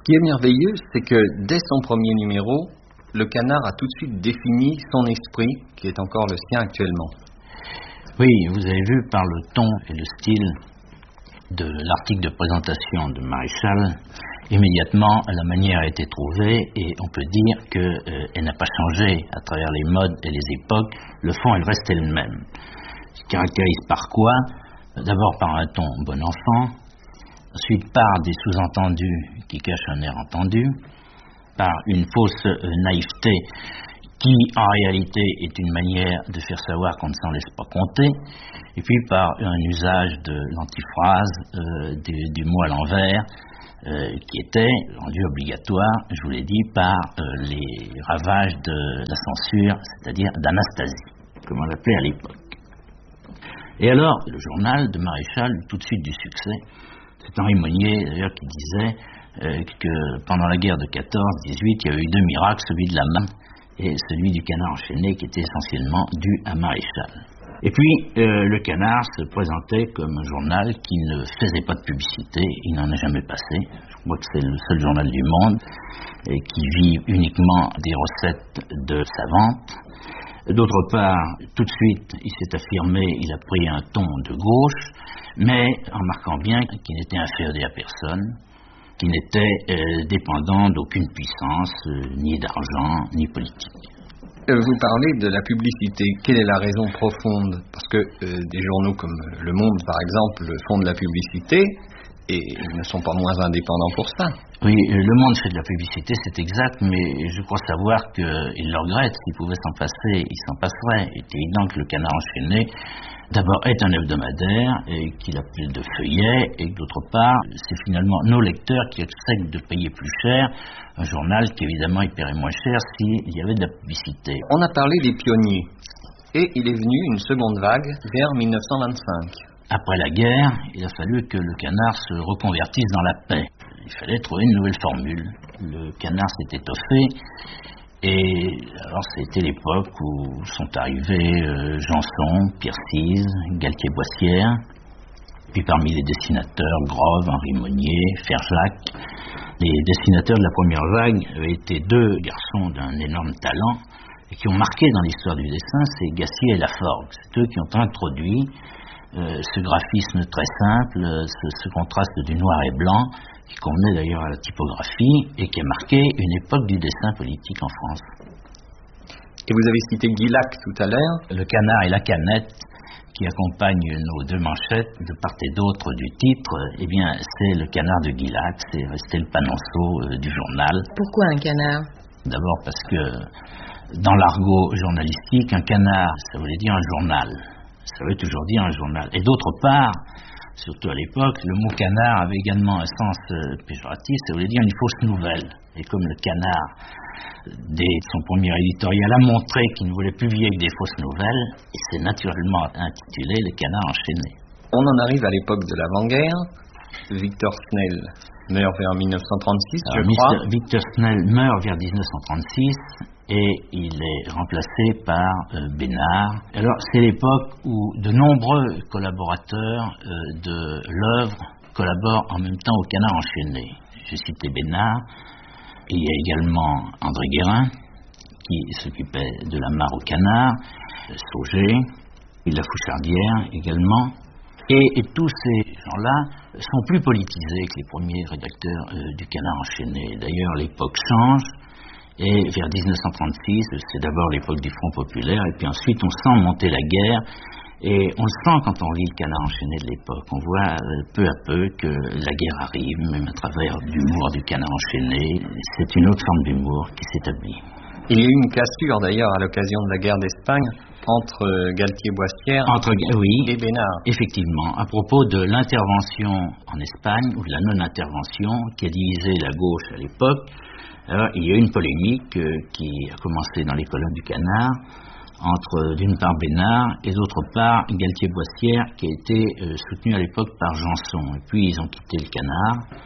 qui est merveilleux, c'est que dès son premier numéro, le Canard a tout de suite défini son esprit, qui est encore le sien actuellement. Oui, vous avez vu par le ton et le style de l'article de présentation de Maréchal, immédiatement la manière a été trouvée et on peut dire qu'elle n'a pas changé à travers les modes et les époques. Le fond, elle restait le même. Elle se caractérise par quoi? D'abord par un ton bon enfant, ensuite par des sous-entendus qui cachent un air entendu, par une fausse naïveté qui en réalité est une manière de faire savoir qu'on ne s'en laisse pas compter, et puis par un usage de l'antiphrase, du mot à l'envers, qui était rendu obligatoire, je vous l'ai dit, par les ravages de la censure, c'est-à-dire d'Anastasie, comme on l'appelait à l'époque. Et alors, le journal de Maréchal eut tout de suite du succès. C'est Henri Monnier, d'ailleurs, qui disait que pendant la guerre de 14-18, il y avait eu deux miracles, celui de la main et celui du Canard enchaîné, qui était essentiellement dû à Maréchal. Et puis, le Canard se présentait comme un journal qui ne faisait pas de publicité, il n'en a jamais passé. Je crois que c'est le seul journal du monde et qui vit uniquement des recettes de sa vente. D'autre part, tout de suite, il s'est affirmé, il a pris un ton de gauche, mais en marquant bien qu'il n'était inféodé à personne, qu'il n'était dépendant d'aucune puissance, ni d'argent, ni politique. Vous parlez de la publicité. Quelle est la raison profonde? Parce que des journaux comme Le Monde, par exemple, font de la publicité et ils ne sont pas moins indépendants pour ça. Oui, Le Monde fait de la publicité, c'est exact, mais je crois savoir qu'il le regrette. S'il pouvait s'en passer, il s'en passerait. Il est évident que le Canard enchaîné, d'abord, est un hebdomadaire et qu'il a plus de feuillets, et que d'autre part, c'est finalement nos lecteurs qui acceptent de payer plus cher un journal qui, évidemment, il paierait moins cher s'il y avait de la publicité. On a parlé des pionniers, et il est venu une seconde vague vers 1925. Après la guerre, il a fallu que le Canard se reconvertisse dans la paix. Il fallait trouver une nouvelle formule. Le Canard s'est étoffé, et alors c'était l'époque où sont arrivés Janson, Pircise, Galtier-Boissière, puis parmi les dessinateurs, Grove, Henri Monnier, Ferjacq. Les dessinateurs de la première vague avaient été deux garçons d'un énorme talent et qui ont marqué dans l'histoire du dessin, c'est Gassier et Laforgue. C'est eux qui ont introduit ce graphisme très simple, ce contraste du noir et blanc, qui convenait d'ailleurs à la typographie et qui a marqué une époque du dessin politique en France. Et vous avez cité Guillac tout à l'heure. Le Canard et la canette qui accompagnent nos deux manchettes de part et d'autre du titre, eh bien c'est le Canard de Guillac, c'est resté le panonceau du journal. Pourquoi un canard? D'abord parce que dans l'argot journalistique, un canard, ça voulait dire un journal. Ça veut toujours dire un journal. Et d'autre part, surtout à l'époque, le mot canard avait également un sens péjoratif, ça voulait dire une fausse nouvelle. Et comme le Canard, dès son premier éditorial, a montré qu'il ne voulait publier que des fausses nouvelles, il s'est naturellement intitulé Le Canard enchaîné. On en arrive à l'époque de l'avant-guerre. Victor Snell meurt vers 1936, je crois. Victor Snell meurt vers 1936. Et il est remplacé par Bénard. Alors, c'est l'époque où de nombreux collaborateurs de l'œuvre collaborent en même temps au Canard enchaîné. J'ai cité Bénard. Il y a également André Guérin, qui s'occupait de la mare au Canard, Sauger, la Fouchardière également. Et tous ces gens-là sont plus politisés que les premiers rédacteurs du Canard enchaîné. D'ailleurs, l'époque change. Et vers 1936, c'est d'abord l'époque du Front populaire, et puis ensuite on sent monter la guerre, et on le sent quand on lit le Canard enchaîné de l'époque. On voit peu à peu que la guerre arrive, même à travers l'humour du Canard enchaîné. C'est une autre forme d'humour qui s'établit. Il y a eu une cassure d'ailleurs à l'occasion de la guerre d'Espagne entre Galtier-Boissière et Bénard. Effectivement, à propos de l'intervention en Espagne, ou de la non-intervention qui a divisé la gauche à l'époque. Alors, il y a eu une polémique qui a commencé dans les colonnes du Canard entre d'une part Bénard et d'autre part Galtier-Boissière qui a été soutenu à l'époque par Janson. Et puis ils ont quitté le Canard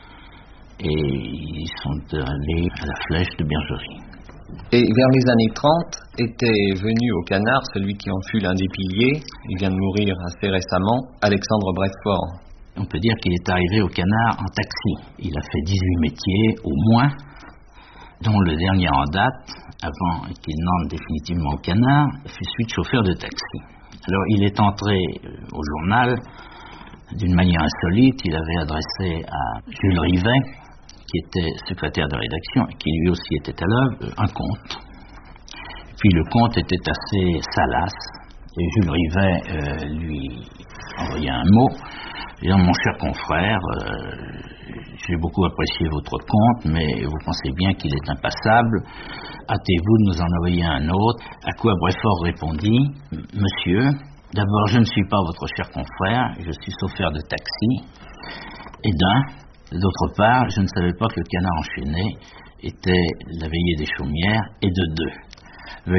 et ils sont allés à la Flèche de Bergerie. Et vers les années 30 était venu au Canard celui qui en fut l'un des piliers, il vient de mourir assez récemment, Alexandre Bradford. on peut dire qu'il est arrivé au Canard en taxi. Il a fait 18 métiers au moins, dont le dernier en date, avant qu'il n'entre définitivement au Canard, fut celui de chauffeur de taxi. Alors il est entré au journal d'une manière insolite. Il avait adressé à Jules Rivet, qui était secrétaire de rédaction et qui lui aussi était à l'œuvre, un conte. Puis le conte était assez salace et Jules Rivet lui envoyait un mot disant: mon cher confrère, j'ai beaucoup apprécié votre conte, mais vous pensez bien qu'il est impassable. Hâtez-vous de nous en envoyer un autre. À quoi Breffort répondit: monsieur, d'abord je ne suis pas votre cher confrère, je suis chauffeur de taxi, et d'autre part, je ne savais pas que le Canard enchaîné était la veillée des chaumières, et de deux.